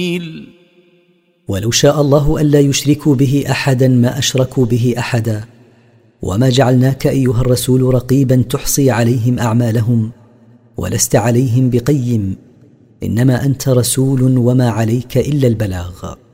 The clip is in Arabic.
ولو شاء الله ألا يشركوا به أحدا ما أشركوا به أحدا، وما جعلناك أيها الرسول رقيبا تحصي عليهم أعمالهم، ولست عليهم بقيم، إنما أنت رسول وما عليك إلا البلاغ.